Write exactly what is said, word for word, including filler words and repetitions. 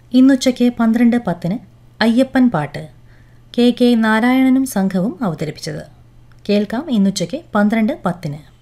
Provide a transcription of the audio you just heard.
ഇന്നുച്ചയ്ക്ക് പന്ത്രണ്ട് പത്തിന് അയ്യപ്പൻ പാട്ട് കെ കെ നാരായണനും സംഘവും അവതരിപ്പിച്ചത്. കേൾക്കാം ഇന്നുച്ചയ്ക്ക് പന്ത്രണ്ട് പത്തിന്.